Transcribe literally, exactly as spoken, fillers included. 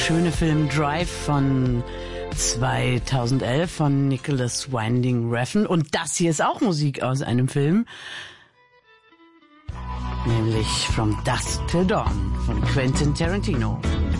Schöne Film Drive von zweitausendelf von Nicholas Winding Refn. Und das hier ist auch Musik aus einem Film, nämlich From Dusk Till Dawn von Quentin Tarantino.